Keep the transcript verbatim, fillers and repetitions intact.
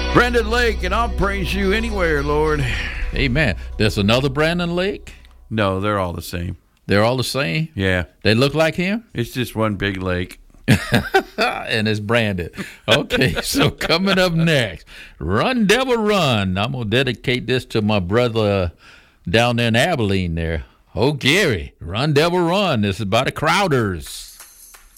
Brandon Lake, and I'll praise you anywhere, Lord. Amen. There's another Brandon Lake? No, they're all the same. They're all the same? Yeah. They look like him? It's just one big lake. And it's branded. Okay, so coming up next, Run Devil Run. I'm going to dedicate this to my brother down there in Abilene there. Oh, Gary, Run Devil Run. This is by the Crowders.